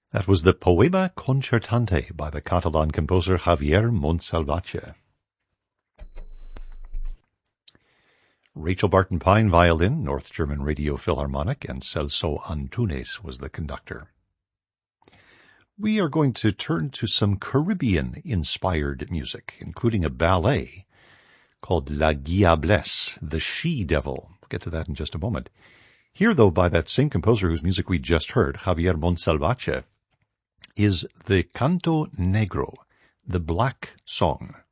That was the Poema Concertante by the Catalan composer Javier Montsalvatge. Rachel Barton Pine violin, North German Radio Philharmonic, and Celso Antunes was the conductor. We are going to turn to some Caribbean-inspired music, including a ballet called La Diablesse, the She-Devil. We'll get to that in just a moment. Here, though, by that same composer whose music we just heard, Javier Montsalvatge, is the Canto Negro, the Black Song.